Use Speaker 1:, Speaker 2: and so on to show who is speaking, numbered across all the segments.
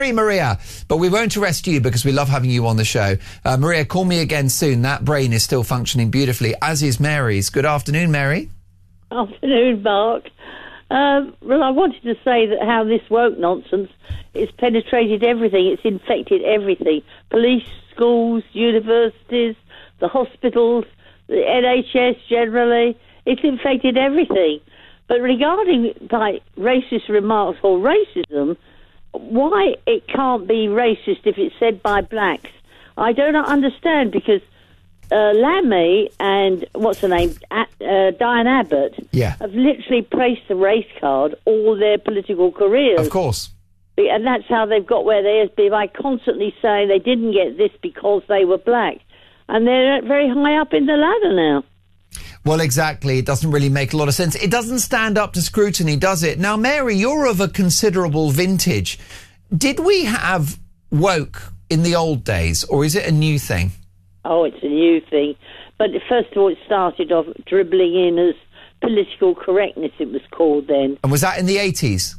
Speaker 1: Maria, but we won't arrest you because we love having you on the show. Maria, call me again soon. That brain is still functioning beautifully, as is Mary's. Good afternoon, Mary.
Speaker 2: Afternoon, Mark. Well, I wanted to say that how this woke nonsense has penetrated everything. It's infected everything. Police, schools, universities, the hospitals, the NHS generally. It's infected everything. But regarding racist remarks or racism, why it can't be racist if it's said by blacks, I don't understand, because Lammy and, what's her name, Diane Abbott, have literally placed the race card all their political careers.
Speaker 1: Of course.
Speaker 2: And that's how they've got where they is, by constantly saying they didn't get this because they were black. And they're very high up in the ladder now.
Speaker 1: Well, exactly. It doesn't really make a lot of sense. It doesn't stand up to scrutiny, does it? Now, Mary, you're of a considerable vintage. Did we have woke in the old days, or is it a new thing?
Speaker 2: Oh, it's a new thing. But first of all, it started off dribbling in as political correctness, it was called then.
Speaker 1: And was that in the 80s?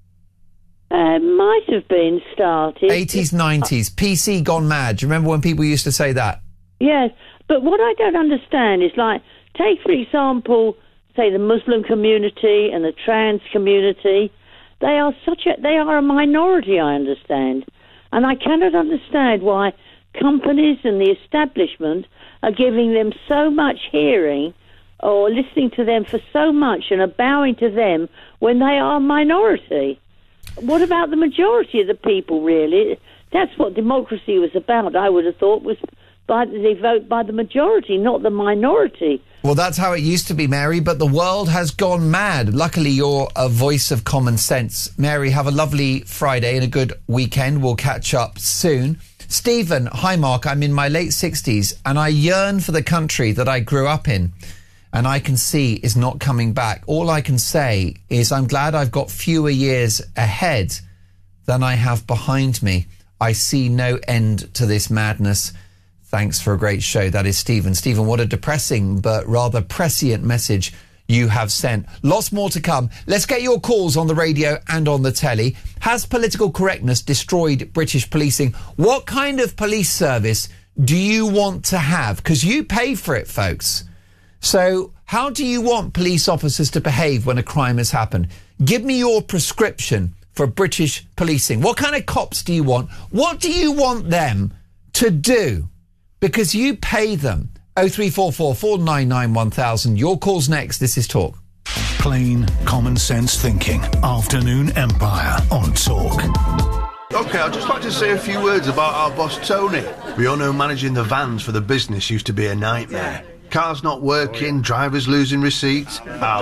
Speaker 2: Might have been started.
Speaker 1: 80s, 90s. PC gone mad. Do you remember when people used to say that? Yes.
Speaker 2: But what I don't understand is, like, take, for example, say the Muslim community and the trans community. They are a minority, I understand. And I cannot understand why companies and the establishment are giving them so much hearing or listening to them for so much and are bowing to them when they are a minority. What about the majority of the people, really? That's what democracy was about, I would have thought, was they vote by the majority, not the minority.
Speaker 1: Well, that's how it used to be, Mary, but the world has gone mad. Luckily, you're a voice of common sense. Mary, have a lovely Friday and a good weekend. We'll catch up soon. Stephen, hi, Mark. I'm in my late 60s and I yearn for the country that I grew up in and I can see is not coming back. All I can say is I'm glad I've got fewer years ahead than I have behind me. I see no end to this madness. Thanks for a great show. That is Stephen. Stephen, what a depressing but rather prescient message you have sent. Lots more to come. Let's get your calls on the radio and on the telly. Has political correctness destroyed British policing? What kind of police service do you want to have? Because you pay for it, folks. So how do you want police officers to behave when a crime has happened? Give me your prescription for British policing. What kind of cops do you want? What do you want them to do? Because you pay them. 0344 499 1000. Your call's next. This is Talk.
Speaker 3: Plain common sense thinking. Afternoon Empire on Talk.
Speaker 4: OK, I'd just like to say a few words about our boss Tony. We all know managing the vans for the business used to be a nightmare. Cars not working, drivers losing receipts.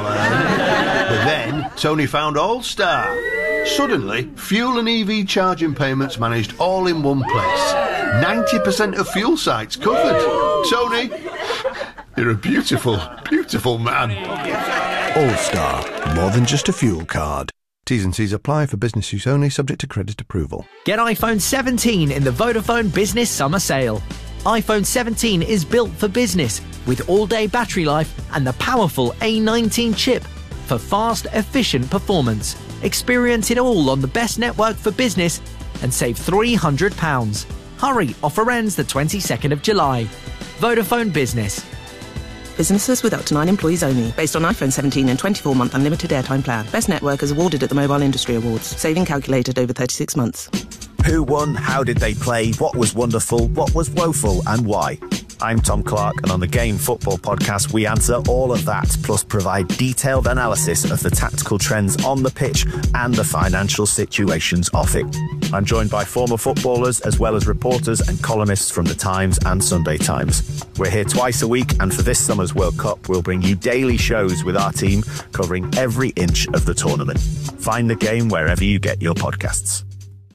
Speaker 4: But then Tony found All-Star. Suddenly, fuel and EV charging payments managed all in one place. 90% of fuel sites covered. Tony, you're a beautiful, beautiful man.
Speaker 5: All-Star, more than just a fuel card. T's and C's apply for business use only, subject to credit approval.
Speaker 6: Get iPhone 17 in the Vodafone Business Summer Sale. iPhone 17 is built for business with all-day battery life and the powerful A19 chip for fast, efficient performance. Experience it all on the best network for business and save £300. Hurry, offer ends the 22nd of July. Vodafone Business.
Speaker 7: Businesses with up to 9 employees only. Based on iPhone 17 and 24-month unlimited airtime plan. Best network is awarded at the Mobile Industry Awards. Saving calculated over 36 months.
Speaker 8: Who won? How did they play? What was wonderful? What was woeful? And why? I'm Tom Clark, and on the Game Football Podcast, we answer all of that, plus provide detailed analysis of the tactical trends on the pitch and the financial situations off it. I'm joined by former footballers, as well as reporters and columnists from The Times and Sunday Times. We're here twice a week, and for this summer's World Cup, we'll bring you daily shows with our team covering every inch of the tournament. Find the game wherever you get your podcasts.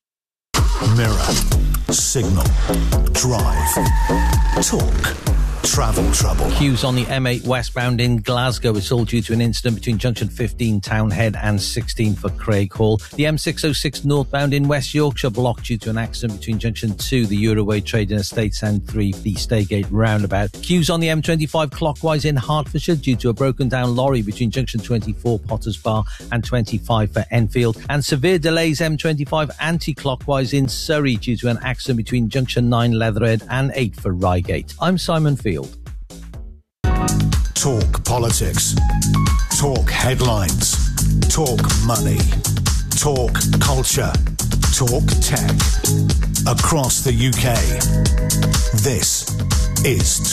Speaker 3: Mirror, Signal, Drive, Talk, travel trouble.
Speaker 9: Queues on the M8 westbound in Glasgow. It's all due to an incident between junction 15 Townhead and 16 for Craighall. The M606 northbound in West Yorkshire blocked due to an accident between junction 2, the Euroway Trading Estates, and 3, the Staygate roundabout. Queues on the M25 clockwise in Hertfordshire due to a broken down lorry between junction 24 Potters Bar and 25 for Enfield. And severe delays M25 anti-clockwise in Surrey due to an accident between junction 9 Leatherhead and 8 for Reigate. I'm Simon Field.
Speaker 3: Talk politics. Talk headlines. Talk money. Talk culture. Talk tech. Across the UK. This is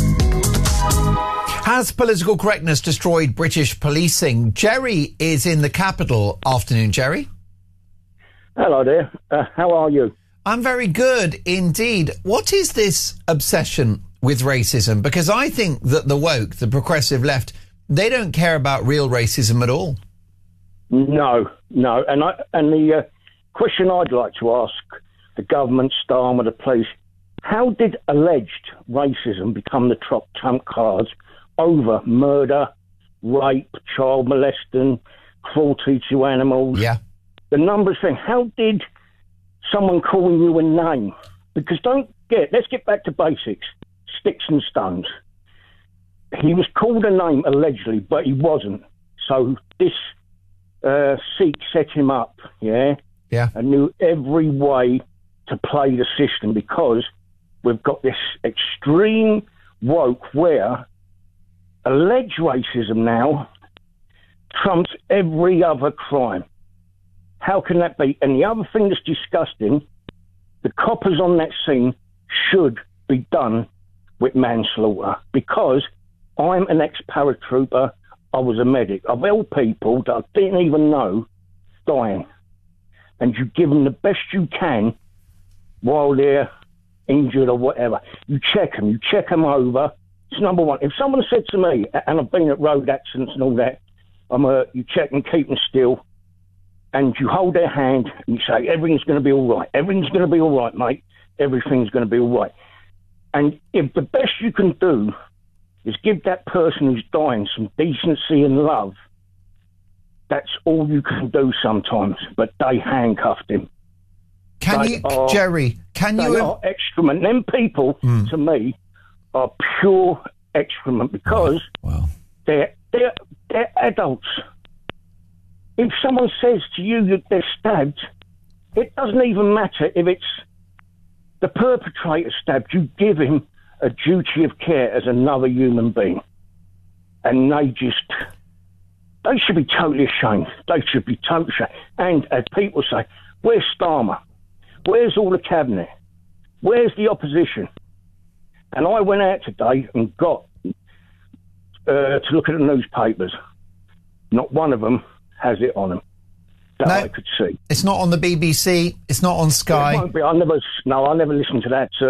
Speaker 3: Talk.
Speaker 1: Has political correctness destroyed British policing? Jerry is in the capital. Afternoon, Jerry.
Speaker 10: Hello there. How are you?
Speaker 1: I'm very good indeed. What is this obsession with racism? Because I think that the woke, the progressive left, they don't care about real racism at all.
Speaker 10: No. And the question I'd like to ask the government, Starmer, the police, how did alleged racism become the top trump cards over murder, rape, child molesting, cruelty to animals?
Speaker 1: Yeah.
Speaker 10: The numbers thing. How did someone calling you a name? Because let's get back to basics. Sticks and stones. He was called a name allegedly, but he wasn't. So this Sikh set him up, yeah, and knew every way to play the system, because we've got this extreme woke where alleged racism now trumps every other crime. How can that be? And the other thing that's disgusting, the coppers on that scene should be done with manslaughter, because I'm an ex-paratrooper. I was a medic. I've held people that I didn't even know dying, and you give them the best you can while they're injured or whatever. You check them over. It's number one. If someone said to me, and I've been at road accidents and all that, you check and keep them still, and you hold their hand and you say, everything's going to be all right. Everything's going to be all right, mate. Everything's going to be all right. And if the best you can do is give that person who's dying some decency and love, that's all you can do sometimes. But they handcuffed him.
Speaker 1: Jerry,
Speaker 10: they are excrement. Them people, to me, are pure excrement, because they're adults. If someone says to you that they're stabbed, it doesn't even matter if it's the perpetrator stabbed. You give him a duty of care as another human being. And they should be totally ashamed. They should be totally ashamed. And as people say, where's Starmer? Where's all the cabinet? Where's the opposition? And I went out today and got to look at the newspapers. Not one of them has it on them that I could see.
Speaker 1: It's not on the BBC. It's not on Sky.
Speaker 10: It won't be. I never listened to that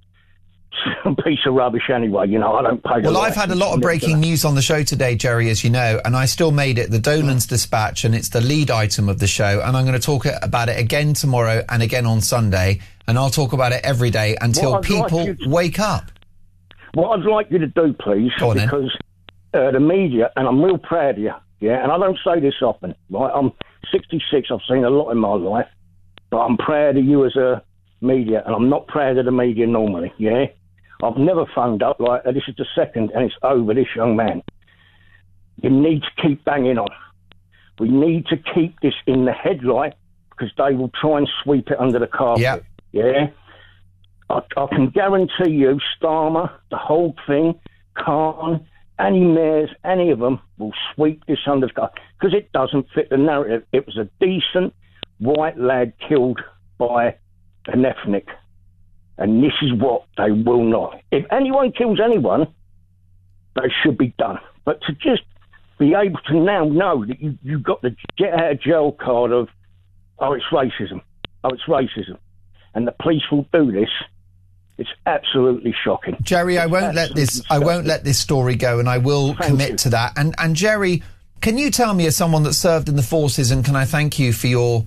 Speaker 10: piece of rubbish anyway. You know, I don't pay.
Speaker 1: Well, I've had a lot of breaking news on the show today, Jerry, as you know, and I still made it the Dolan's Dispatch, and it's the lead item of the show. And I'm going to talk about it again tomorrow and again on Sunday, and I'll talk about it every day until people wake up.
Speaker 10: What I'd like you to do, please, because the media, and I'm real proud of you, yeah, and I don't say this often, right? I'm 66, I've seen a lot in my life, but I'm proud of you as a media, and I'm not proud of the media normally, yeah? I've never phoned up like, this is the second, and it's over this young man. You need to keep banging on. We need to keep this in the headlight, because they will try and sweep it under the carpet, yeah? I can guarantee you, Starmer, the whole thing, Khan, any mayors, any of them will sweep this under the carpet, because it doesn't fit the narrative. It was a decent white lad killed by an ethnic, and this is what they will not. If anyone kills anyone, they should be done. But to just be able to now know that you've got the get out of jail card of, it's racism, and the police will do this. It's absolutely shocking.
Speaker 1: Jerry, I won't let this story go, and I will commit to that. And Jerry, can you tell me, as someone that served in the forces, and can I thank you for your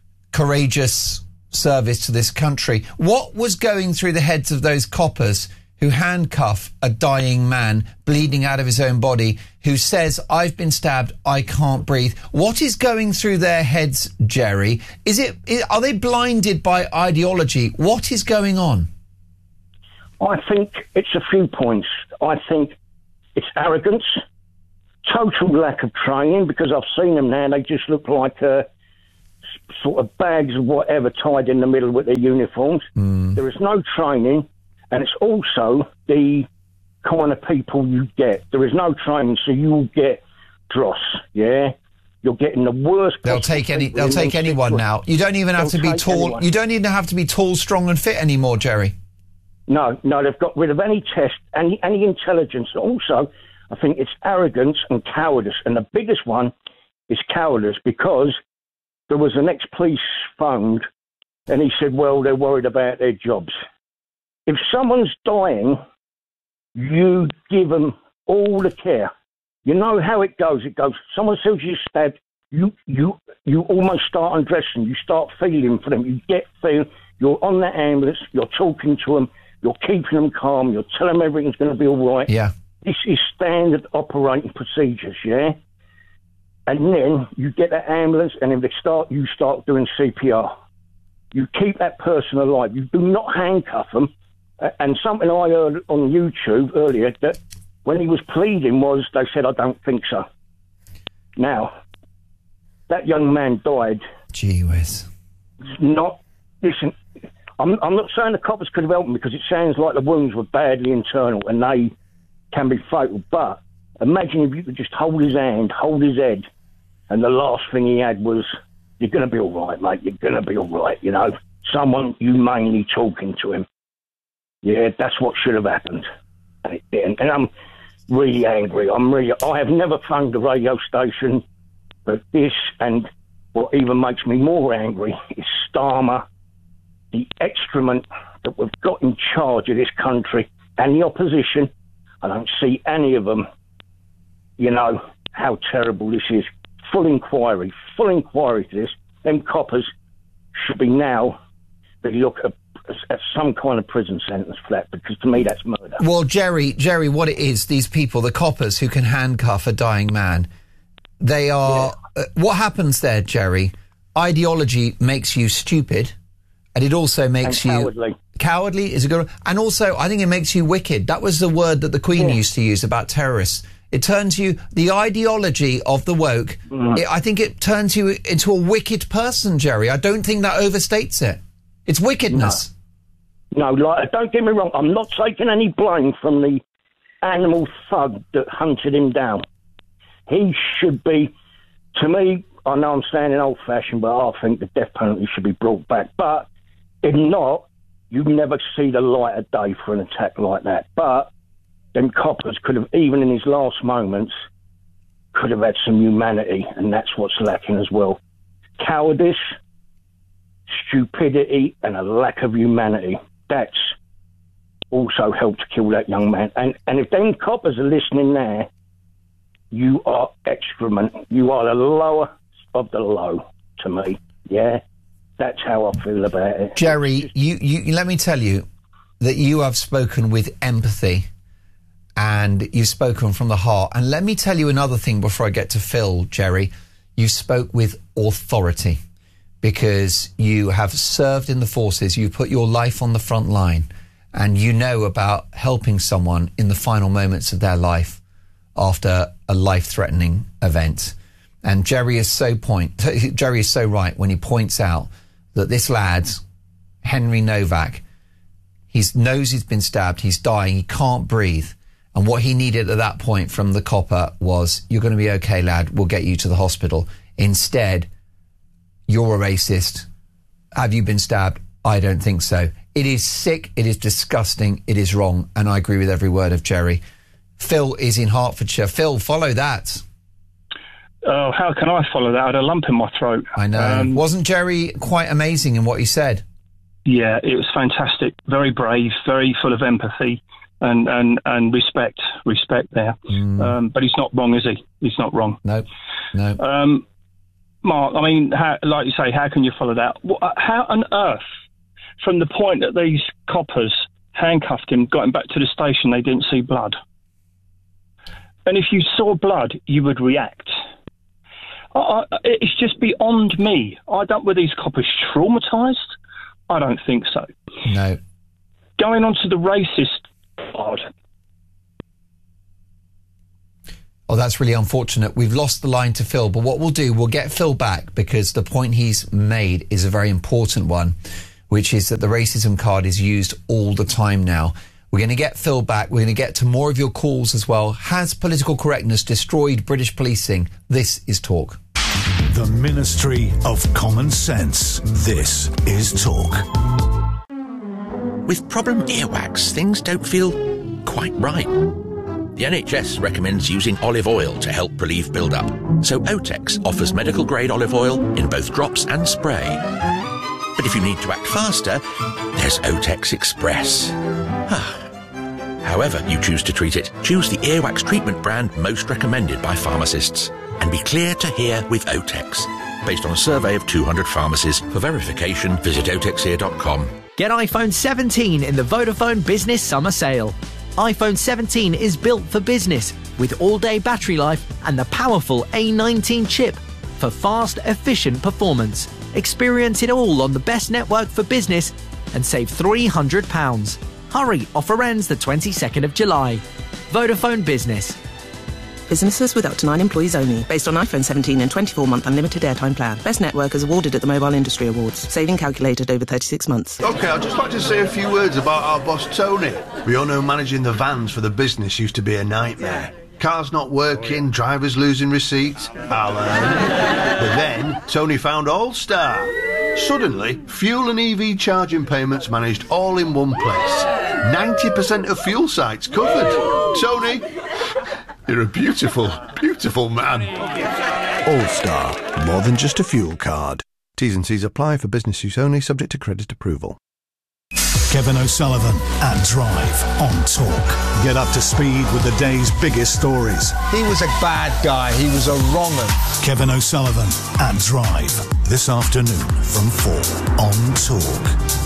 Speaker 1: courageous service to this country, what was going through the heads of those coppers who handcuff a dying man bleeding out of his own body who says, I've been stabbed, I can't breathe. What is going through their heads, Jerry? Are they blinded by ideology? What is going on?
Speaker 10: I think it's a few points. I think it's arrogance, total lack of training, because I've seen them now, they just look like sort of bags of whatever tied in the middle with their uniforms. There is no training, and it's also the kind of people you get. There is no training, so you will get dross, yeah? You're getting the worst.
Speaker 1: They'll take anyone now. You don't even have to be tall. Anyone. You don't even have to be tall, strong and fit anymore, Jerry.
Speaker 10: No, they've got rid of any test, any intelligence. Also, I think it's arrogance and cowardice. And the biggest one is cowardice, because there was an ex-police phoned and he said, well, they're worried about their jobs. If someone's dying, you give them all the care. You know how it goes. Someone says you're stabbed, you almost start undressing. You start feeling for them. You get feeling. You're on that ambulance. You're talking to them. You're keeping them calm. You're telling them everything's going to be all right.
Speaker 1: Yeah.
Speaker 10: This is standard operating procedures, yeah? And then you get that ambulance, and if you start doing CPR. You keep that person alive. You do not handcuff them. And something I heard on YouTube earlier, that when he was pleading they said, I don't think so. Now, that young man died.
Speaker 1: Gee whiz.
Speaker 10: Listen, I'm not saying the coppers could have helped him, because it sounds like the wounds were badly internal and they can be fatal. But imagine if you could just hold his hand, hold his head, and the last thing he had was, you're going to be all right, mate, you're going to be all right, you know. Someone humanely talking to him. Yeah, that's what should have happened. And I'm really angry. I have never phoned the radio station, but this, and what even makes me more angry, is Starmer, the excrement that we've got in charge of this country, and the opposition. I don't see any of them, you know, how terrible this is. Full inquiry to this. Them coppers should be now, they look at some kind of prison sentence for that, because to me that's murder.
Speaker 1: Well, Jerry, what it is, these people, the coppers who can handcuff a dying man, they are... Yeah. What happens there, Jerry? Ideology makes you stupid, and it also makes you...
Speaker 10: Cowardly.
Speaker 1: Cowardly is a good... And also, I think it makes you wicked. That was the word that the Queen used to use about terrorists. It turns you... The ideology of the woke, I think it turns you into a wicked person, Jerry. I don't think that overstates it. It's wickedness.
Speaker 10: No, don't get me wrong. I'm not taking any blame from the animal thug that hunted him down. He should be... To me, I know I'm sounding old-fashioned, but I think the death penalty should be brought back. But if not, you never see the light of day for an attack like that. But them coppers could have, even in his last moments, could have had some humanity, and that's what's lacking as well. Cowardice, stupidity, and a lack of humanity. That's also helped kill that young man. And if them coppers are listening now, you are excrement. You are the lower of the low to me. Yeah, that's how I feel about it.
Speaker 1: Jerry, you let me tell you that you have spoken with empathy, and you've spoken from the heart. And let me tell you another thing before I get to Phil, Jerry. You spoke with authority, because you have served in the forces. You put your life on the front line, and you know about helping someone in the final moments of their life after a life-threatening event. And Jerry is so right when he points out that this lad, Henry Novak, he knows he's been stabbed, he's dying, he can't breathe. And what he needed at that point from the copper was, you're going to be okay, lad, we'll get you to the hospital. Instead, you're a racist. Have you been stabbed? I don't think so. It is sick, it is disgusting, it is wrong, and I agree with every word of Jerry. Phil is in Hertfordshire. Phil, follow that.
Speaker 11: Oh, how can I follow that? I had a lump in my throat.
Speaker 1: I know. Wasn't Jerry quite amazing in what he said?
Speaker 11: Yeah, it was fantastic. Very brave, very full of empathy and respect there. But he's not wrong, is he? He's not wrong.
Speaker 1: No.
Speaker 11: Mark, I mean, like you say, how can you follow that? How on earth, from the point that these coppers handcuffed him, got him back to the station. They didn't see blood. And if you saw blood, you would react. It's just beyond me. Were these coppers traumatised? I don't think so.
Speaker 1: No.
Speaker 11: Going on to the racist part.
Speaker 1: Oh, that's really unfortunate. We've lost the line to Phil, but what we'll do, we'll get Phil back because the point he's made is a very important one, which is that the racism card is used all the time now. We're going to get Phil back. We're going to get to more of your calls as well. Has political correctness destroyed British policing? This is Talk.
Speaker 3: The Ministry of Common Sense. This is Talk.
Speaker 12: With problem earwax, things don't feel quite right. The NHS recommends using olive oil to help relieve build-up. So Otex offers medical-grade olive oil in both drops and spray. But if you need to act faster, there's Otex Express. However you choose to treat it, choose the earwax treatment brand most recommended by pharmacists. And be clear to hear with Otex. Based on a survey of 200 pharmacies. For verification, visit otexear.com.
Speaker 6: Get iPhone 17 in the Vodafone Business Summer Sale. iPhone 17 is built for business with all-day battery life and the powerful A19 chip for fast, efficient performance. Experience it all on the best network for business and save £300. Hurry, offer ends the 22nd of July. Vodafone Business.
Speaker 7: Businesses with up to 9 employees only. Based on iPhone 17 and 24-month unlimited airtime plan. Best network is awarded at the Mobile Industry Awards. Saving calculated over 36 months.
Speaker 4: OK, I'd just like to say a few words about our boss Tony. We all know managing the vans for the business used to be a nightmare. Cars not working, drivers losing receipts. But then Tony found All-Star. Suddenly, fuel and EV charging payments managed all in one place. 90% of fuel sites covered. Tony, you're a beautiful, beautiful man.
Speaker 5: All-Star, more than just a fuel card. T's and C's apply for business use only, subject to credit approval.
Speaker 3: Kevin O'Sullivan and Drive on Talk. Get up to speed with the day's biggest stories.
Speaker 13: He was a bad guy. He was a wrong un.
Speaker 3: Kevin O'Sullivan and Drive. This afternoon from 4 on Talk.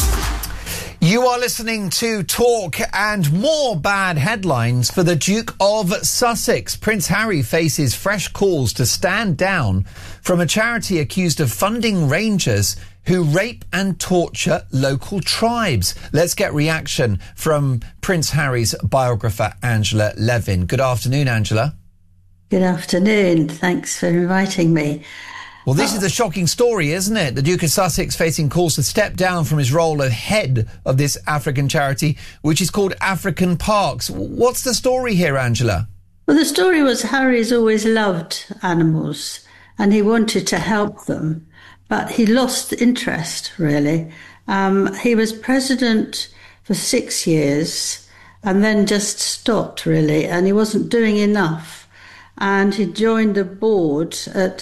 Speaker 1: You are listening to Talk, and more bad headlines for the Duke of Sussex. Prince Harry faces fresh calls to stand down from a charity accused of funding rangers who rape and torture local tribes. Let's get reaction from Prince Harry's biographer, Angela Levin. Good afternoon, Angela.
Speaker 14: Good afternoon. Thanks for inviting me.
Speaker 1: Well, this is a shocking story, isn't it? The Duke of Sussex facing calls to step down from his role as head of this African charity, which is called African Parks. What's the story here, Angela?
Speaker 14: Well, the story was Harry's always loved animals and he wanted to help them, but he lost interest, really. He was president for 6 years and then just stopped, really, and he wasn't doing enough. And he joined the board at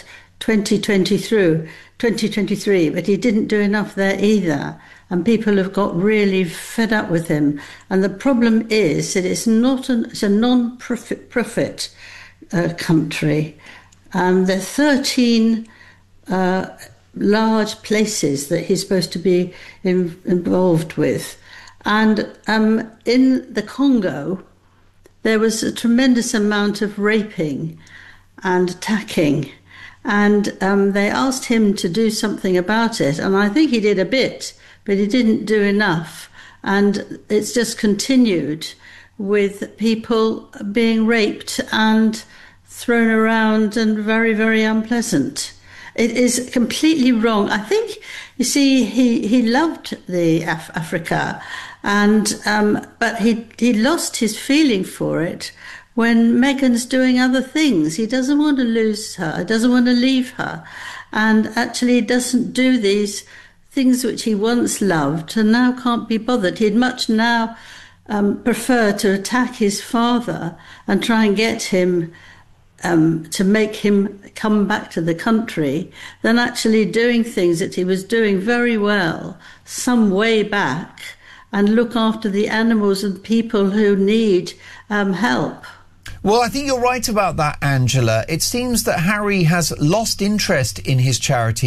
Speaker 14: 2023, but he didn't do enough there either. And people have got really fed up with him. And the problem is that it's a non-profit country. There are 13 large places that he's supposed to be involved with. And in the Congo, there was a tremendous amount of raping and attacking. And they asked him to do something about it. And I think he did a bit, but he didn't do enough. And it's just continued with people being raped and thrown around and very, very unpleasant. It is completely wrong. I think, you see, he loved the Africa, and but he lost his feeling for it when Meghan's doing other things. He doesn't want to lose her, he doesn't want to leave her, and actually doesn't do these things which he once loved and now can't be bothered. He'd much now prefer to attack his father and try and get him to make him come back to the country than actually doing things that he was doing very well some way back and look after the animals and people who need help.
Speaker 1: Well, I think you're right about that, Angela. It seems that Harry has lost interest in his charities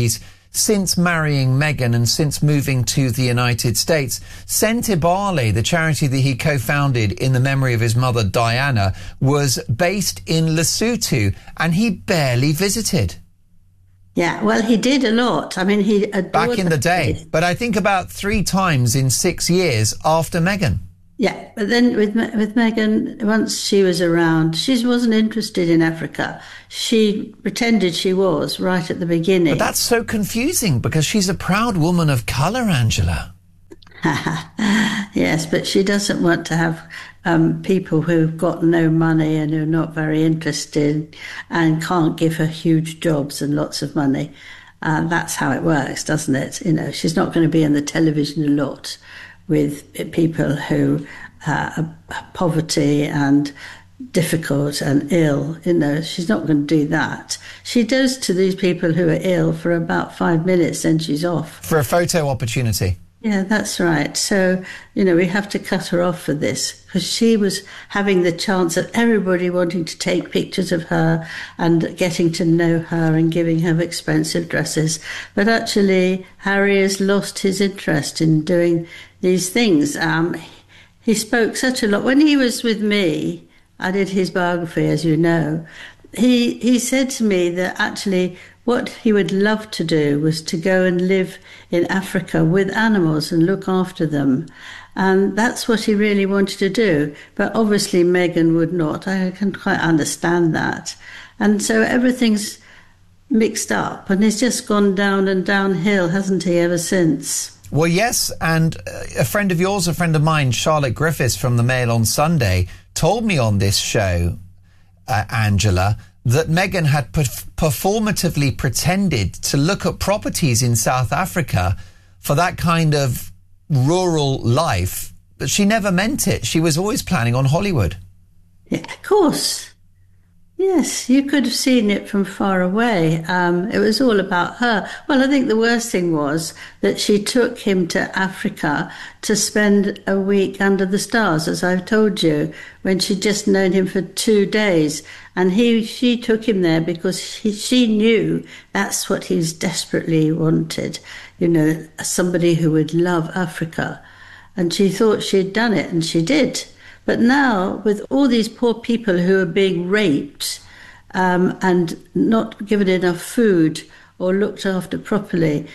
Speaker 1: since marrying Meghan and since moving to the United States. Sentebale, the charity that he co-founded in the memory of his mother Diana, was based in Lesotho, and he barely visited.
Speaker 14: Yeah, well, he did a lot. I mean, he adored
Speaker 1: back in the day. But I think about 3 times in 6 years after Meghan.
Speaker 14: Yeah, but then with Meghan, once she was around, she wasn't interested in Africa. She pretended she was right at the beginning.
Speaker 1: But that's so confusing because she's a proud woman of colour, Angela.
Speaker 14: Yes, but she doesn't want to have people who've got no money and who are not very interested and can't give her huge jobs and lots of money. That's how it works, doesn't it? You know, she's not going to be on the television a lot with people who are poverty and difficult and ill. You know, she's not going to do that. She does to these people who are ill for about 5 minutes, then she's off.
Speaker 1: For a photo opportunity.
Speaker 14: Yeah, that's right. So, you know, we have to cut her off for this because she was having the chance of everybody wanting to take pictures of her and getting to know her and giving her expensive dresses. But actually, Harry has lost his interest in doing these things. He spoke such a lot. When he was with me, I did his biography, as you know, he said to me that actually what he would love to do was to go and live in Africa with animals and look after them. And that's what he really wanted to do. But obviously Meghan would not. I can quite understand that. And so everything's mixed up and he's just gone down and downhill, hasn't he, ever since?
Speaker 1: Well, yes, and a friend of yours, a friend of mine, Charlotte Griffiths from the Mail on Sunday, told me on this show, Angela, that Meghan had performatively pretended to look at properties in South Africa for that kind of rural life, but she never meant it. She was always planning on Hollywood.
Speaker 14: Yeah, of course. Yes, you could have seen it from far away. It was all about her. Well, I think the worst thing was that she took him to Africa to spend a week under the stars, as I've told you, when she'd just known him for 2 days. And she took him there because she knew that's what he desperately wanted, you know, somebody who would love Africa. And she thought she'd done it, and she did. But now, with all these poor people who are being raped and not given enough food or looked after properly,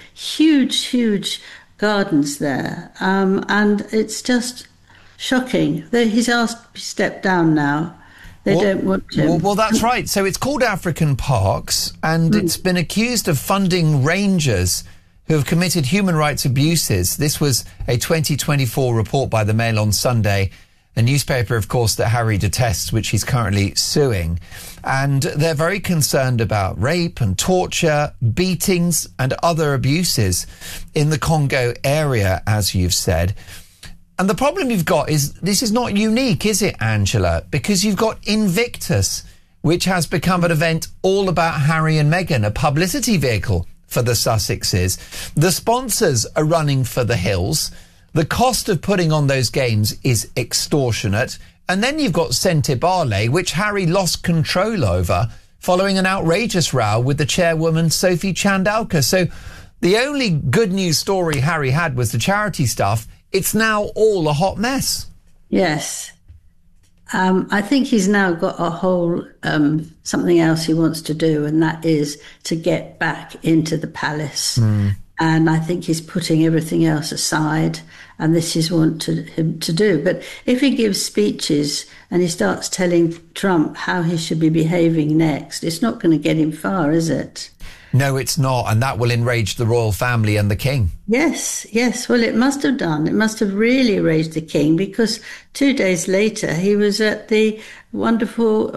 Speaker 14: huge gardens there. And it's just shocking. He's asked to step down now. They don't want him.
Speaker 1: Well, that's right. So it's called African Parks, and it's been accused of funding rangers who have committed human rights abuses. This was a 2024 report by the Mail on Sunday, a newspaper, of course, that Harry detests, which he's currently suing. And they're very concerned about rape and torture, beatings and other abuses in the Congo area, as you've said. And the problem you've got is this is not unique, is it, Angela? Because you've got Invictus, which has become an event all about Harry and Meghan, a publicity vehicle for the Sussexes. The sponsors are running for the hills. The cost of putting on those games is extortionate. And then you've got Sentebale, which Harry lost control over following an outrageous row with the chairwoman, Sophie Chandauka. So the only good news story Harry had was the charity stuff. It's now all a hot mess.
Speaker 14: Yes. I think he's now got a whole something else he wants to do, and that is to get back into the palace. And I think he's putting everything else aside, and this is what him to do. But if he gives speeches and he starts telling Trump how he should be behaving next, it's not going to get him far, is it?
Speaker 1: No, it's not, and that will enrage the royal family and the king.
Speaker 14: Yes. Well, it must have done. It must have really enraged the king, because 2 days later he was at the wonderful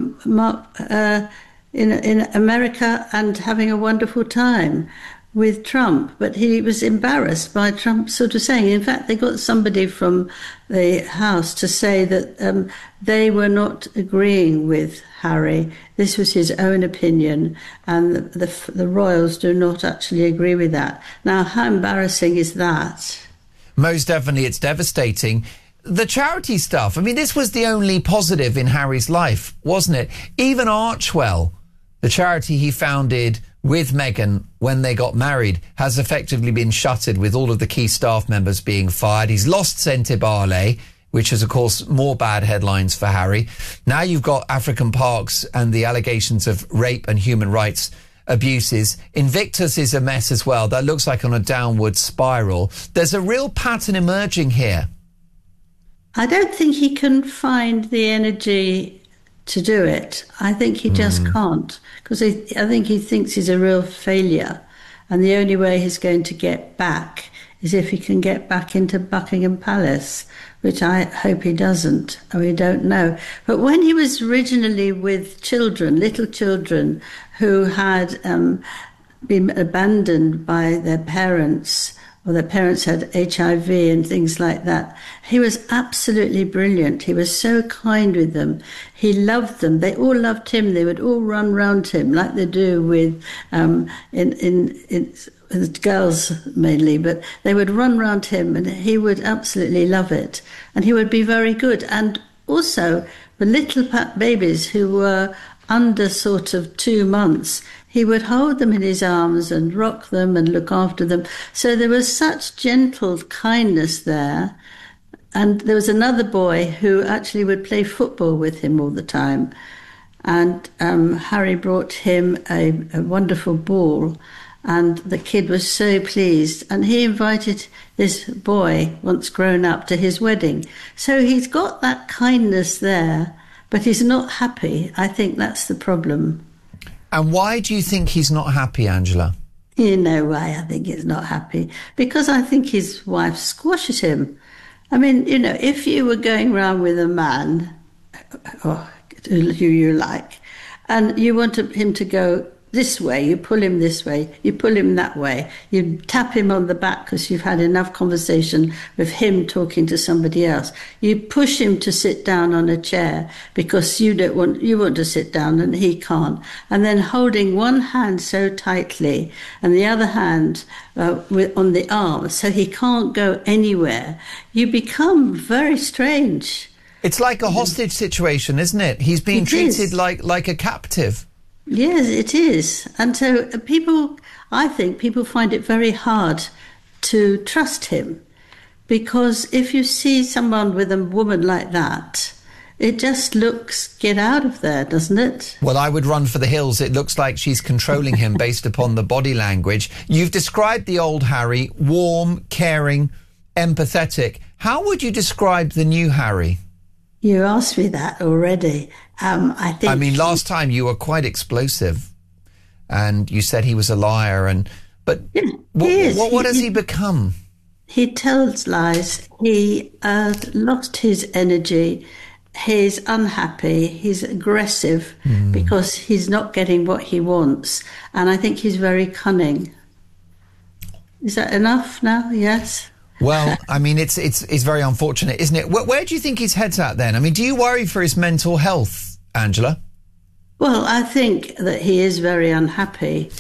Speaker 14: in America and having a wonderful time with Trump, but he was embarrassed by Trump sort of saying, in fact, they got somebody from the House to say that they were not agreeing with Harry. This was his own opinion, and the royals do not actually agree with that. Now, how embarrassing is that?
Speaker 1: Most definitely, it's devastating. The charity stuff, I mean, this was the only positive in Harry's life, wasn't it? Even Archewell, the charity he founded with Meghan when they got married has effectively been shuttered, with all of the key staff members being fired. He's lost Sentebale, which is, of course, more bad headlines for Harry. Now you've got African Parks and the allegations of rape and human rights abuses. Invictus is a mess as well. That looks like on a downward spiral. There's a real pattern emerging here.
Speaker 14: I don't think he can find the energy to do it. I think he just can't, because I think he thinks he's a real failure, and the only way he's going to get back is if he can get back into Buckingham Palace, which I hope he doesn't, and we don't know. But when he was originally with children, little children who had been abandoned by their parents, or their parents had HIV and things like that, he was absolutely brilliant. He was so kind with them. He loved them. They all loved him. They would all run round him like they do with with girls mainly, but they would run round him and he would absolutely love it. And he would be very good. And also the little babies who were under sort of 2 months, he would hold them in his arms and rock them and look after them. So there was such gentle kindness there. And there was another boy who actually would play football with him all the time. And Harry brought him a wonderful ball. And the kid was so pleased. And he invited this boy, once grown up, to his wedding. So he's got that kindness there, but he's not happy. I think that's the problem.
Speaker 1: And why do you think he's not happy, Angela?
Speaker 14: You know why I think he's not happy? Because I think his wife squashes him. I mean, you know, if you were going round with a man, or who you like, and you wanted him to go this way, you pull him this way, you pull him that way, you tap him on the back because you've had enough conversation with him talking to somebody else, you push him to sit down on a chair because you want to sit down and he can't, and then holding one hand so tightly and the other hand on the arm so he can't go anywhere, you become very strange.
Speaker 1: It's like a hostage situation, isn't it? He's being treated like a captive.
Speaker 14: Yes, it is. And so I think people find it very hard to trust him, because if you see someone with a woman like that, it just looks, get out of there, doesn't it?
Speaker 1: Well, I would run for the hills. It looks like she's controlling him based upon the body language. You've described the old Harry, warm, caring, empathetic. How would you describe the new Harry?
Speaker 14: You asked me that already. I mean,
Speaker 1: last time you were quite explosive, and you said he was a liar. But what has he become?
Speaker 14: He tells lies. He lost his energy. He's unhappy. He's aggressive because he's not getting what he wants. And I think he's very cunning. Is that enough now? Yes.
Speaker 1: Well, I mean, it's very unfortunate, isn't it? Where do you think his head's at then? I mean, do you worry for his mental health, Angela?
Speaker 14: Well, I think that he is very unhappy.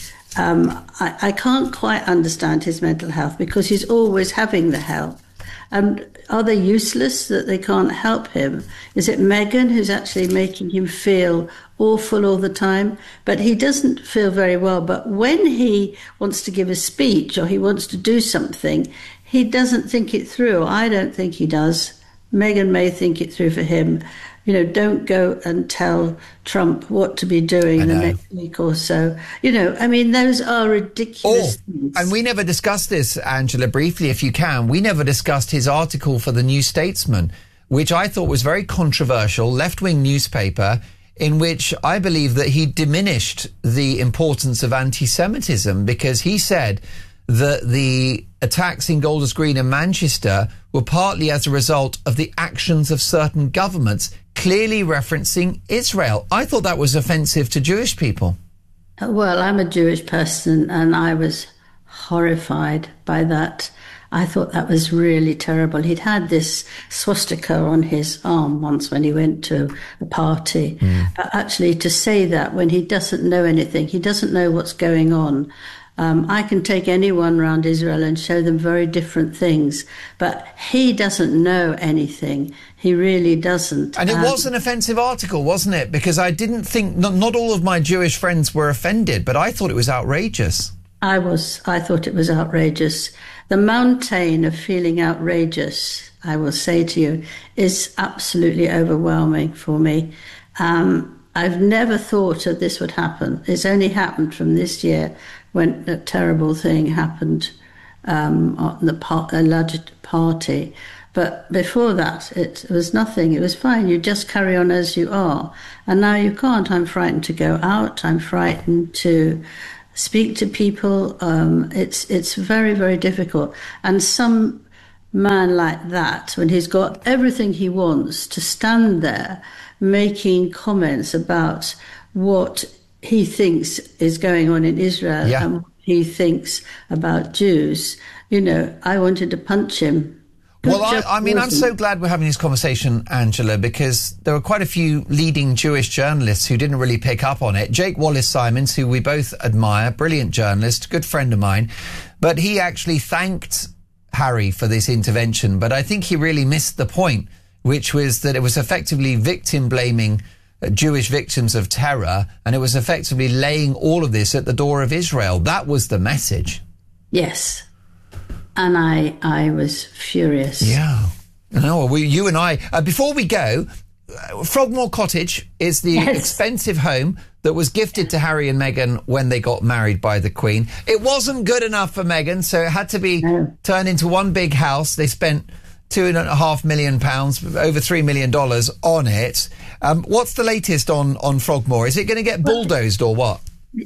Speaker 14: I can't quite understand his mental health because he's always having the help. And are they useless that they can't help him? Is it Meghan who's actually making him feel awful all the time? But he doesn't feel very well. But when he wants to give a speech or he wants to do something, he doesn't think it through. I don't think he does. Meghan may think it through for him. You know, don't go and tell Trump what to be doing the next week or so. You know, I mean, those are ridiculous things.
Speaker 1: And we never discussed this, Angela, briefly, if you can. We never discussed his article for the New Statesman, which I thought was very controversial, left-wing newspaper, in which I believe that he diminished the importance of anti-Semitism, because he said that the attacks in Golders Green and Manchester were partly as a result of the actions of certain governments, clearly referencing Israel. I thought that was offensive to Jewish people.
Speaker 14: Well, I'm a Jewish person and I was horrified by that. I thought that was really terrible. He'd had this swastika on his arm once when he went to a party. But actually to say that when he doesn't know anything, he doesn't know what's going on, I can take anyone around Israel and show them very different things, but he doesn't know anything. He really doesn't.
Speaker 1: And it was an offensive article, wasn't it? Because I didn't think, not all of my Jewish friends were offended, but I thought it was outrageous.
Speaker 14: I thought it was outrageous. The mountain of feeling outrageous, I will say to you, is absolutely overwhelming for me. I've never thought that this would happen. It's only happened from this year when a terrible thing happened on the alleged party. But before that, it was nothing. It was fine. You just carry on as you are. And now you can't. I'm frightened to go out. I'm frightened to speak to people. It's very, very difficult. And some man like that, when he's got everything he wants, to stand there making comments about what he thinks is going on in Israel and what he thinks about Jews, I wanted to punch him.
Speaker 1: Well, I'm so glad we're having this conversation, Angela, because there were quite a few leading Jewish journalists who didn't really pick up on it. Jake Wallace-Simons, who we both admire, brilliant journalist, good friend of mine, but he actually thanked Harry for this intervention. But I think he really missed the point, which was that it was effectively victim-blaming Jewish victims of terror, and it was effectively laying all of this at the door of Israel. That was the message.
Speaker 14: Yes. And I was furious.
Speaker 1: Yeah. No, well, you and I... before we go, Frogmore Cottage is the expensive home that was gifted to Harry and Meghan when they got married by the Queen. It wasn't good enough for Meghan, so it had to be turned into one big house. They spent £2.5 million, over $3 million on it. What's the latest on Frogmore? Is it going to get bulldozed or what?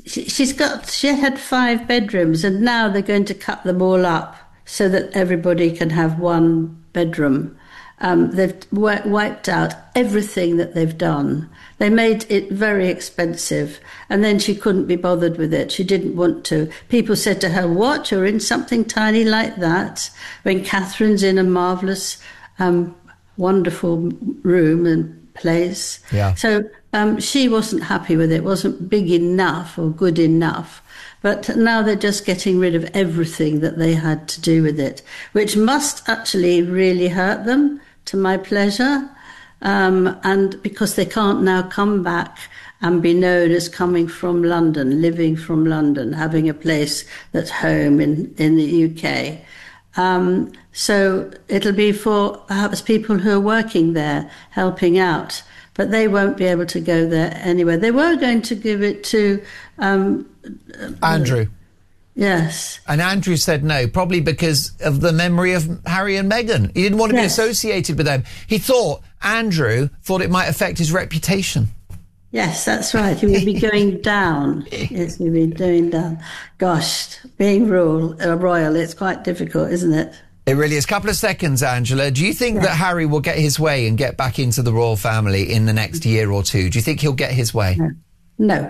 Speaker 14: She had 5 bedrooms, and now they're going to cut them all up so that everybody can have one bedroom. They've wiped out everything that they've done. They made it very expensive, and then she couldn't be bothered with it. She didn't want to. People said to her, "What, you're in something tiny like that?" When Catherine's in a marvellous, wonderful room and place.
Speaker 1: Yeah.
Speaker 14: So she wasn't happy with it, wasn't big enough or good enough. But now they're just getting rid of everything that they had to do with it, which must actually really hurt them, to my pleasure, and because they can't now come back and be known as coming from London, living from London, having a place that's home in the UK. So it'll be for perhaps people who are working there, helping out, but they won't be able to go there anywhere. They were going to give it to...
Speaker 1: Andrew.
Speaker 14: Yes.
Speaker 1: And Andrew said no, probably because of the memory of Harry and Meghan. He didn't want to be associated with them. Andrew thought it might affect his reputation.
Speaker 14: Yes, that's right. He would be going down. Yes, he would be going down. Gosh, being royal, it's quite difficult, isn't it?
Speaker 1: It really is. Couple of seconds, Angela. Do you think that Harry will get his way and get back into the royal family in the next year or two? Do you think he'll get his way?
Speaker 14: No.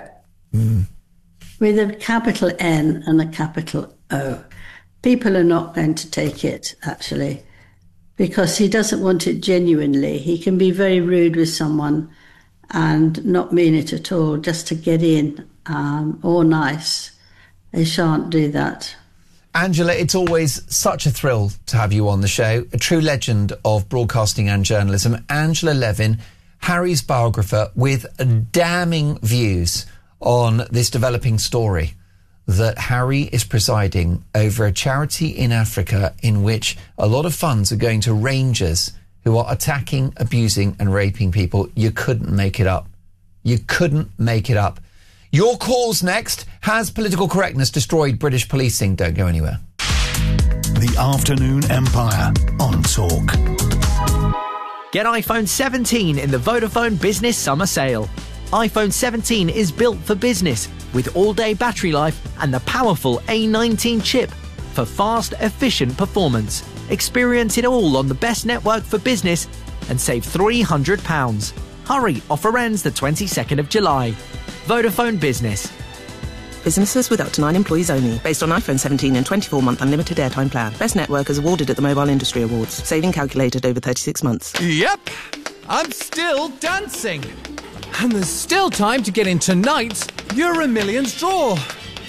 Speaker 14: With a capital N and a capital O. People are not going to take it, actually, because he doesn't want it genuinely. He can be very rude with someone and not mean it at all, just to get in, or nice. They shan't do that.
Speaker 1: Angela, it's always such a thrill to have you on the show. A true legend of broadcasting and journalism. Angela Levin, Harry's biographer, with damning views on this developing story that Harry is presiding over a charity in Africa in which a lot of funds are going to rangers who are attacking, abusing and raping people. You couldn't make it up. You couldn't make it up. Your calls next. Has political correctness destroyed British policing? Don't go anywhere.
Speaker 3: The Afternoon Empire on Talk.
Speaker 6: Get iPhone 17 in the Vodafone Business Summer Sale. iPhone 17 is built for business with all-day battery life and the powerful A19 chip for fast, efficient performance. Experience it all on the best network for business and save £300. Hurry, offer ends the 22nd of July. Vodafone Business.
Speaker 7: Businesses with up to 9 employees only. Based on iPhone 17 and 24-month unlimited airtime plan. Best network is awarded at the Mobile Industry Awards. Saving calculated over 36 months.
Speaker 15: Yep, I'm still dancing. And there's still time to get in tonight's Euro Millions draw.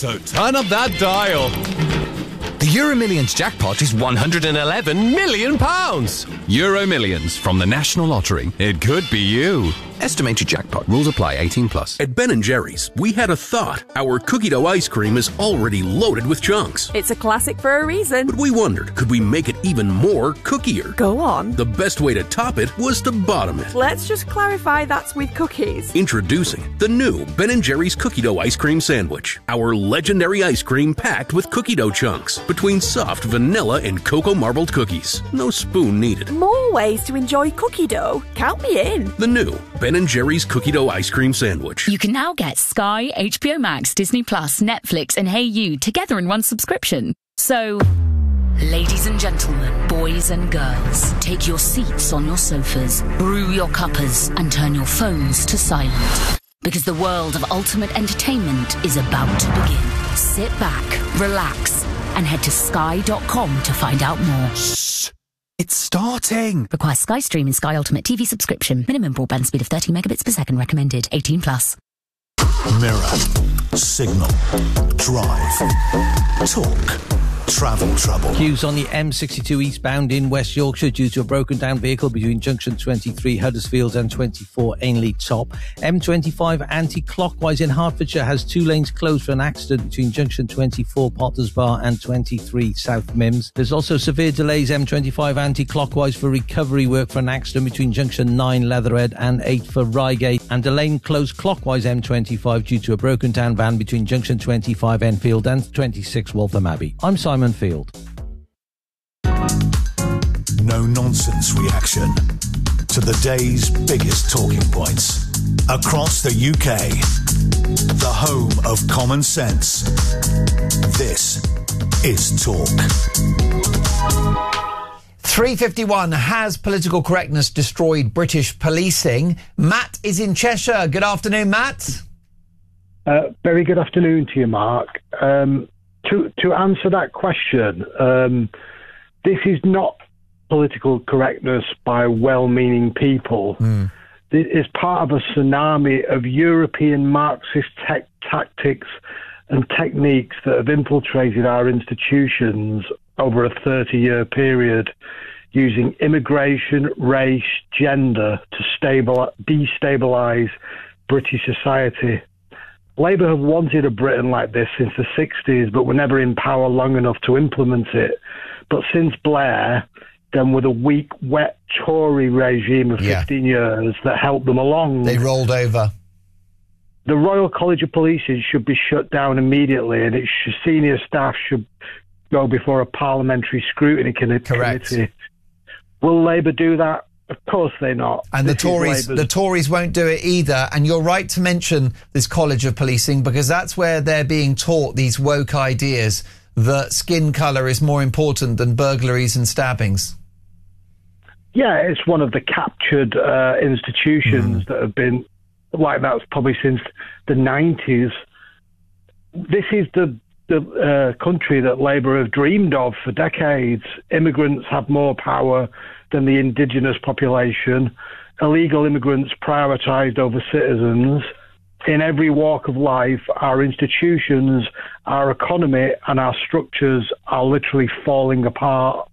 Speaker 15: So turn up that dial.
Speaker 16: The Euro Millions jackpot is £111 million.
Speaker 17: Euro Millions from the National Lottery. It could be you.
Speaker 16: Estimated jackpot. Rules apply. 18+.
Speaker 18: At Ben & Jerry's, we had a thought. Our cookie dough ice cream is already loaded with chunks.
Speaker 19: It's a classic for a reason.
Speaker 18: But we wondered, could we make it even more cookier?
Speaker 19: Go on.
Speaker 18: The best way to top it was to bottom it.
Speaker 19: Let's just clarify that's with cookies.
Speaker 18: Introducing the new Ben & Jerry's cookie dough ice cream sandwich. Our legendary ice cream packed with cookie dough chunks between soft vanilla and cocoa marbled cookies. No spoon needed.
Speaker 19: More ways to enjoy cookie dough. Count me in.
Speaker 18: The new Ben & Jerry's cookie dough ice cream sandwich.
Speaker 20: You can now get Sky, HBO Max, Disney Plus, Netflix and Hey You together in one subscription. So, ladies and gentlemen, boys and girls, take your seats on your sofas, brew your cuppers and turn your phones to silent. Because the world of ultimate entertainment is about to begin. Sit back, relax and head to sky.com to find out more.
Speaker 16: Shh! It's starting!
Speaker 20: Requires Sky Stream and Sky Ultimate TV subscription. Minimum broadband speed of 30 megabits per second recommended. 18+.
Speaker 3: Mirror, Signal, Drive, Talk, Travel Trouble.
Speaker 9: Queues on the M62 eastbound in West Yorkshire due to a broken down vehicle between junction 23 Huddersfield and 24 Ainley Top. M25 anti-clockwise in Hertfordshire has 2 lanes closed for an accident between junction 24 Potters Bar and 23 South Mims. There's also severe delays M25 anti-clockwise for recovery work for an accident between junction 9 Leatherhead and 8 for Reigate, and a lane closed clockwise M25 due to a broken down van between junction 25 Enfield and 26 Waltham Abbey. I'm Simon Field.
Speaker 3: No nonsense reaction to the day's biggest talking points across the UK. The home of common sense. This is Talk.
Speaker 1: 3:51. Has political correctness destroyed British policing? Matt is in Cheshire. Good afternoon, Matt.
Speaker 10: Very good afternoon to you, Mark. To answer that question, this is not political correctness by well-meaning people. It is part of a tsunami of European Marxist tactics and techniques that have infiltrated our institutions over a 30-year period, using immigration, race, gender to destabilise British society. Labour have wanted a Britain like this since the 60s, but were never in power long enough to implement it. But since Blair, then with a weak, wet Tory regime of 15 years that helped them along.
Speaker 1: They rolled over.
Speaker 10: The Royal College of Police should be shut down immediately, and its senior staff should go before a parliamentary scrutiny committee. Will Labour do that? Of course they're not.
Speaker 1: And the Tories won't do it either. And you're right to mention this College of Policing, because that's where they're being taught these woke ideas that skin colour is more important than burglaries and stabbings.
Speaker 10: Yeah, it's one of the captured institutions that have been like that probably since the 90s. This is the country that Labour have dreamed of for decades. Immigrants have more power than the indigenous population. Illegal immigrants prioritised over citizens. In every walk of life, our institutions, our economy and our structures are literally falling apart.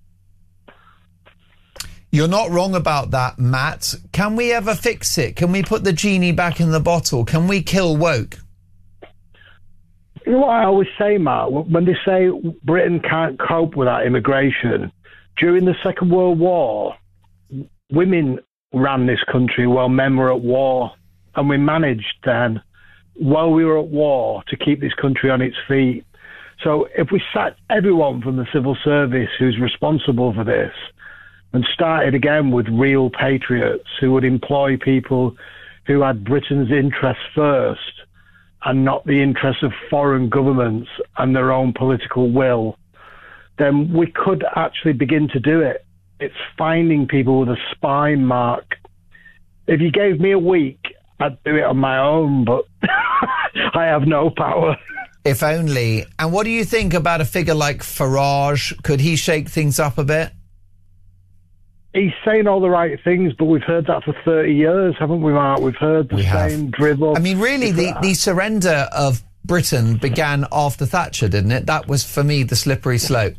Speaker 1: You're not wrong about that, Matt. Can we ever fix it? Can we put the genie back in the bottle? Can we kill woke?
Speaker 10: You know what I always say, Matt? When they say Britain can't cope without immigration, during the Second World War, women ran this country while men were at war, and we managed then, while we were at war, to keep this country on its feet. So if we sacked everyone from the civil service who's responsible for this and started again with real patriots who would employ people who had Britain's interests first and not the interests of foreign governments and their own political will, then we could actually begin to do it. It's finding people with a spine, Mark. If you gave me a week, I'd do it on my own, but I have no power.
Speaker 1: If only. And what do you think about a figure like Farage? Could he shake things up a bit?
Speaker 10: He's saying all the right things, but we've heard that for 30 years, haven't we, Mark? We've heard the same drivel.
Speaker 1: I mean, really, the surrender of Britain began after Thatcher, didn't it? That was, for me, the slippery slope.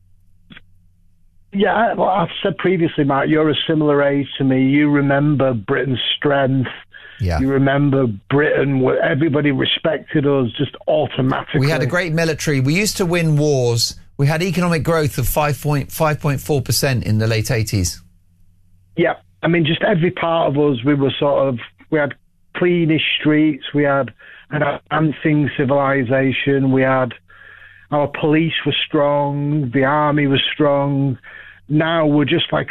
Speaker 10: Yeah, well, I've said previously, Mark, you're a similar age to me. You remember Britain's strength.
Speaker 1: Yeah.
Speaker 10: You remember Britain, where everybody respected us just automatically.
Speaker 1: We had a great military. We used to win wars. We had economic growth of 5.4% in the late 80s.
Speaker 10: Yeah, I mean, just every part of us, we had cleanish streets, we had an advancing civilization, our police were strong, the army was strong. Now we're just like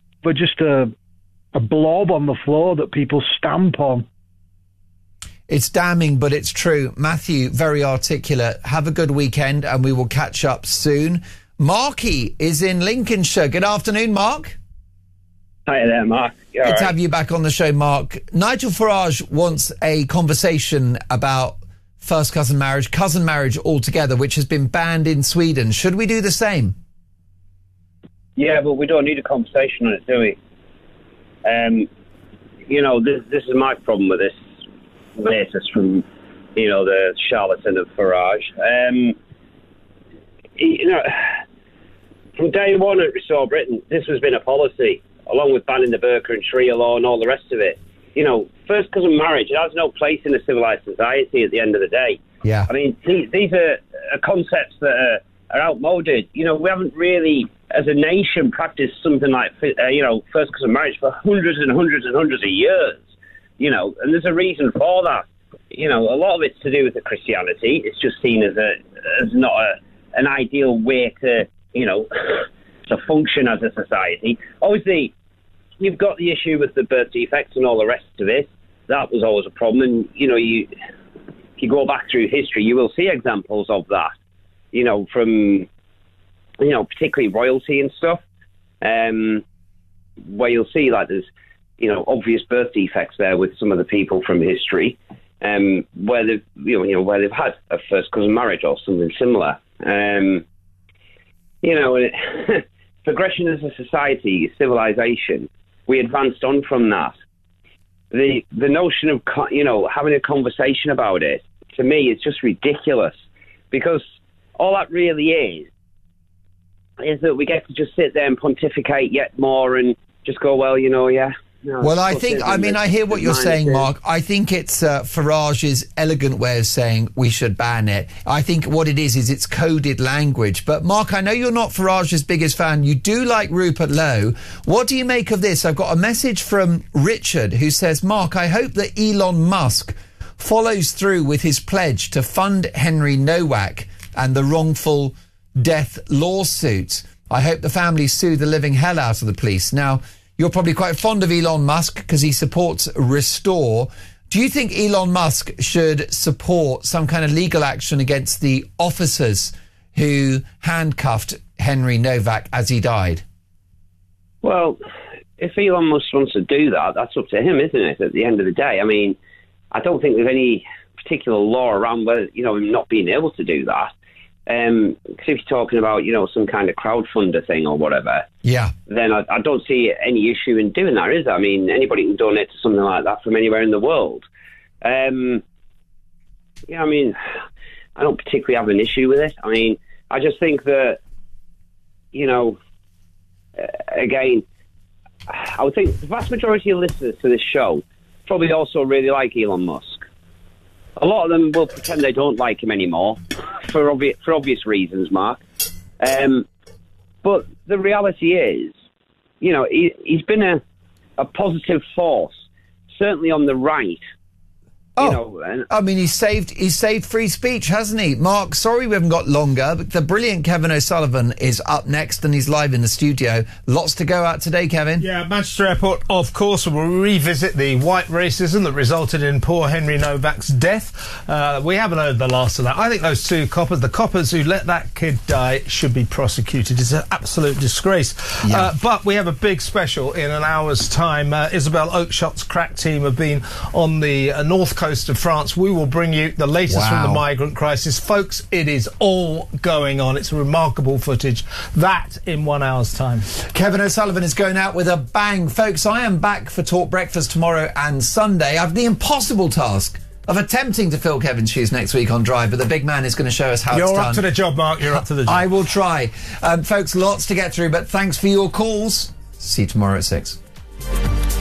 Speaker 10: a blob on the floor that people stamp on.
Speaker 1: It's damning, but it's true. Matthew, very articulate. Have a good weekend, and we will catch up soon. Marky is in Lincolnshire. Good afternoon, Mark.
Speaker 21: Hi there, Mark.
Speaker 1: Good to have you back on the show, Mark. Nigel Farage wants a conversation about first cousin marriage altogether, which has been banned in Sweden. Should we do the same?
Speaker 21: Yeah, but we don't need a conversation on it, do we? This is my problem with this latest from, the charlatan of Farage. From day one at Restore Britain, this has been a policy, along with banning the burqa and Sharia law and all the rest of it. First cousin marriage, it has no place in a civilised society at the end of the day.
Speaker 1: Yeah.
Speaker 21: I mean, these are concepts that are outmoded. We haven't really, as a nation, practiced something like, first cousin marriage for hundreds and hundreds and hundreds of years. And there's a reason for that. A lot of it's to do with the Christianity. It's just seen as not an ideal way to, to function as a society. Obviously, you've got the issue with the birth defects and all the rest of it. That was always a problem. And, if you go back through history, you will see examples of that, from, particularly royalty and stuff, where you'll see, like, there's, obvious birth defects there with some of the people from history, where they've, where they've had a first cousin marriage or something similar. Progression as a society, civilization, we advanced on from that. The notion of, having a conversation about it, to me, is just ridiculous, because all that really is that we get to just sit there and pontificate yet more and just go, well, yeah. No,
Speaker 1: well, I hear what you're saying, Mark. I think it's Farage's elegant way of saying we should ban it. I think what it is it's coded language. But, Mark, I know you're not Farage's biggest fan. You do like Rupert Lowe. What do you make of this? I've got a message from Richard who says, Mark, I hope that Elon Musk follows through with his pledge to fund Henry Nowak and the wrongful death lawsuit. I hope the family sue the living hell out of the police. Now, you're probably quite fond of Elon Musk because he supports Restore. Do you think Elon Musk should support some kind of legal action against the officers who handcuffed Henry Nowak as he died?
Speaker 21: Well, if Elon Musk wants to do that, that's up to him, isn't it, at the end of the day? I mean, I don't think there's any particular law around whether, him not being able to do that. Because if you're talking about, some kind of crowdfunder thing or whatever,
Speaker 1: yeah,
Speaker 21: then I don't see any issue in doing that, is there? I mean, anybody can donate to something like that from anywhere in the world. I don't particularly have an issue with it. I mean, I just think that, again, I would think the vast majority of listeners to this show probably also really like Elon Musk. A lot of them will pretend they don't like him anymore for obvious reasons, Mark. But the reality is, he's been a positive force, certainly on the right.
Speaker 1: He's saved free speech, hasn't he? Mark, sorry we haven't got longer, but the brilliant Kevin O'Sullivan is up next and he's live in the studio. Lots to go out today, Kevin.
Speaker 22: Yeah, Manchester Airport, of course, will revisit the white racism that resulted in poor Henry Nowak's death. We haven't heard the last of that. I think those two coppers, the coppers who let that kid die, should be prosecuted. It's an absolute disgrace. Yeah. But we have a big special in an hour's time. Isabel Oakeshot's crack team have been on the north coast of France. We will bring you the latest from the migrant crisis. Folks, it is all going on. It's remarkable footage. That in 1 hour's time.
Speaker 1: Kevin O'Sullivan is going out with a bang. Folks, I am back for Talk Breakfast tomorrow and Sunday. I have the impossible task of attempting to fill Kevin's shoes next week on Drive, but the big man is going to show us how it's done.
Speaker 22: You're up to the job, Mark. You're up to the job.
Speaker 1: I will try. Folks, lots to get through, but thanks for your calls. See you tomorrow at 6.